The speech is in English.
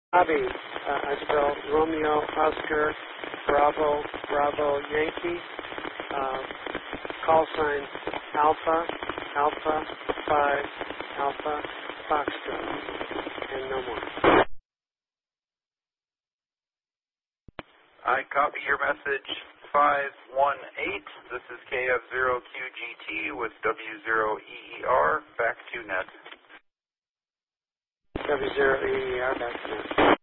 Bobby, I spell Romeo, Oscar, Bravo, Bravo, Yankee, call sign Alpha, Alpha, 5, Alpha, Foxtrot, and no more. I copy your message 518. This is KF0QGT with W0EER, back to net. W0EER, back to net.